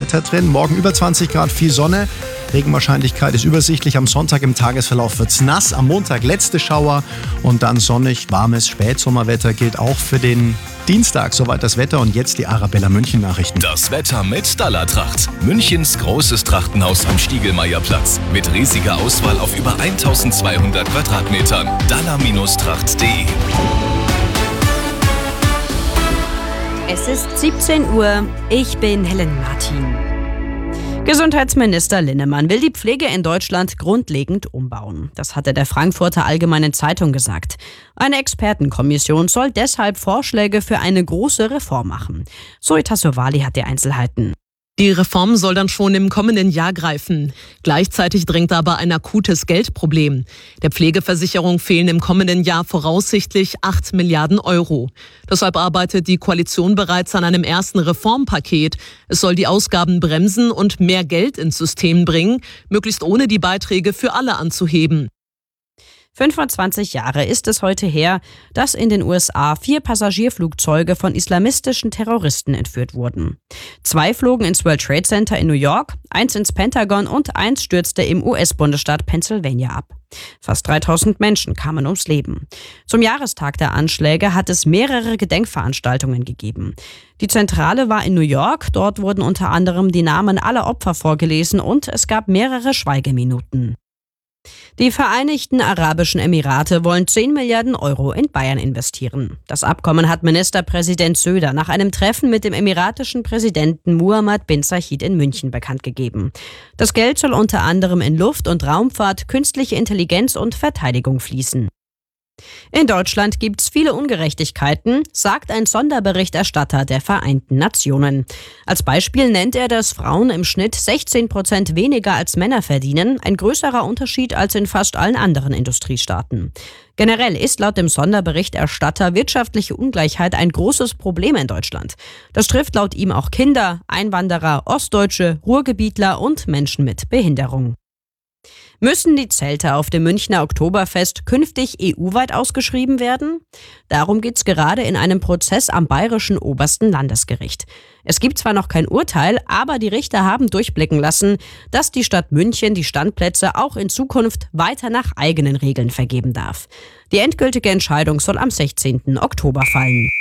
Wetter drin. Morgen über 20 Grad, viel Sonne. Regenwahrscheinlichkeit ist übersichtlich. Am Sonntag im Tagesverlauf wird's nass. Am Montag letzte Schauer und dann sonnig, warmes Spätsommerwetter gilt auch für den Dienstag. Soweit das Wetter und jetzt die Arabella München Nachrichten. Das Wetter mit Dalla-Tracht. Münchens großes Trachtenhaus am Stiegelmeierplatz. Mit riesiger Auswahl auf über 1200 Quadratmetern. Dalla-Tracht.de. Es ist 17 Uhr. Ich bin Helen Martin. Gesundheitsminister Linnemann will die Pflege in Deutschland grundlegend umbauen. Das hat er der Frankfurter Allgemeinen Zeitung gesagt. Eine Expertenkommission soll deshalb Vorschläge für eine große Reform machen. Zoe Tassovali hat die Einzelheiten. Die Reform soll dann schon im kommenden Jahr greifen. Gleichzeitig drängt aber ein akutes Geldproblem. Der Pflegeversicherung fehlen im kommenden Jahr voraussichtlich 8 Milliarden Euro. Deshalb arbeitet die Koalition bereits an einem ersten Reformpaket. Es soll die Ausgaben bremsen und mehr Geld ins System bringen, möglichst ohne die Beiträge für alle anzuheben. 25 Jahre ist es heute her, dass in den USA 4 Passagierflugzeuge von islamistischen Terroristen entführt wurden. 2 flogen ins World Trade Center in New York, 1 ins Pentagon und 1 stürzte im US-Bundesstaat Pennsylvania ab. Fast 3000 Menschen kamen ums Leben. Zum Jahrestag der Anschläge hat es mehrere Gedenkveranstaltungen gegeben. Die Zentrale war in New York, dort wurden unter anderem die Namen aller Opfer vorgelesen und es gab mehrere Schweigeminuten. Die Vereinigten Arabischen Emirate wollen 10 Milliarden Euro in Bayern investieren. Das Abkommen hat Ministerpräsident Söder nach einem Treffen mit dem emiratischen Präsidenten Muhammad bin Zayed in München bekannt gegeben. Das Geld soll unter anderem in Luft- und Raumfahrt, künstliche Intelligenz und Verteidigung fließen. In Deutschland gibt's viele Ungerechtigkeiten, sagt ein Sonderberichterstatter der Vereinten Nationen. Als Beispiel nennt er, dass Frauen im Schnitt 16% weniger als Männer verdienen, ein größerer Unterschied als in fast allen anderen Industriestaaten. Generell ist laut dem Sonderberichterstatter wirtschaftliche Ungleichheit ein großes Problem in Deutschland. Das trifft laut ihm auch Kinder, Einwanderer, Ostdeutsche, Ruhrgebietler und Menschen mit Behinderung. Müssen die Zelte auf dem Münchner Oktoberfest künftig EU-weit ausgeschrieben werden? Darum geht's gerade in einem Prozess am Bayerischen Obersten Landesgericht. Es gibt zwar noch kein Urteil, aber die Richter haben durchblicken lassen, dass die Stadt München die Standplätze auch in Zukunft weiter nach eigenen Regeln vergeben darf. Die endgültige Entscheidung soll am 16. Oktober fallen.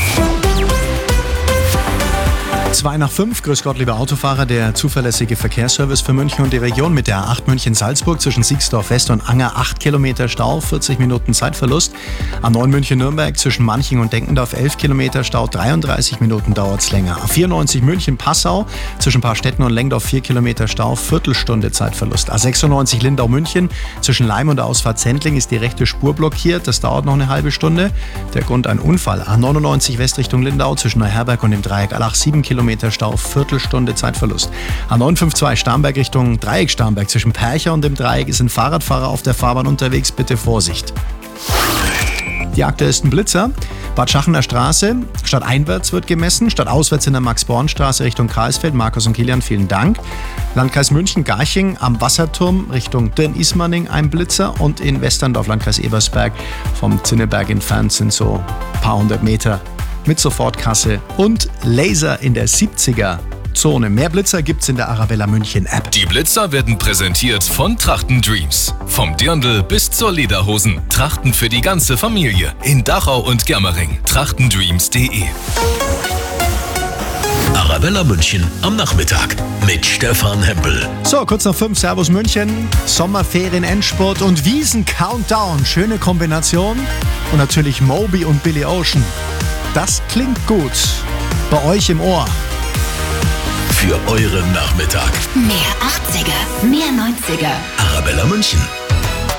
2 nach 5, grüß Gott, liebe Autofahrer, der zuverlässige Verkehrsservice für München und die Region mit der A8 München-Salzburg zwischen Siegsdorf West und Anger 8 Kilometer Stau, 40 Minuten Zeitverlust. A9 München-Nürnberg zwischen Manching und Denkendorf 11 Kilometer Stau, 33 Minuten dauert's länger. A94 München-Passau zwischen Paarstetten und Lengdorf 4 Kilometer Stau, Viertelstunde Zeitverlust. A96 Lindau-München zwischen Leim und der Ausfahrt Sendling ist die rechte Spur blockiert, das dauert noch eine halbe Stunde. Der Grund ein Unfall. A99 Westrichtung Lindau zwischen Neuherberg und dem Dreieck Allach 7 Kilometer Stau, Viertelstunde Zeitverlust. A952 Starnberg Richtung Dreieck Starnberg zwischen Percher und dem Dreieck ist ein Fahrradfahrer auf der Fahrbahn unterwegs, bitte Vorsicht. Die aktuellsten Blitzer. Bad Schachener Straße, stadteinwärts wird gemessen, stadtauswärts in der Max-Born-Straße Richtung Karlsfeld. Markus und Kilian, vielen Dank. Landkreis München, Garching am Wasserturm Richtung Dirn-Ismaning ein Blitzer und in Westerndorf, Landkreis Ebersberg, vom Zinneberg entfernt sind so ein paar hundert Meter mit Sofortkasse und Laser in der 70er Zone. Mehr Blitzer gibt's in der Arabella München App. Die Blitzer werden präsentiert von Trachten Dreams. Vom Dirndl bis zur Lederhosen. Trachten für die ganze Familie. In Dachau und Germering. Trachtendreams.de. Arabella München am Nachmittag mit Stefan Hempel. So, kurz nach 5, Servus München, Sommerferien, Endspurt und Wiesen-Countdown. Schöne Kombination. Und natürlich Moby und Billy Ocean. Das klingt gut. Bei euch im Ohr. Für euren Nachmittag. Mehr 80er, mehr 90er. Arabella München.